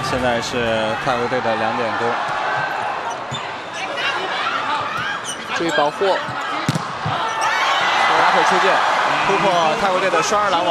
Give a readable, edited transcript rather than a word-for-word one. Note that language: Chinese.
现在是泰国队的2点攻。 注意保护。 打腿出界，突破泰国队的双人拦网。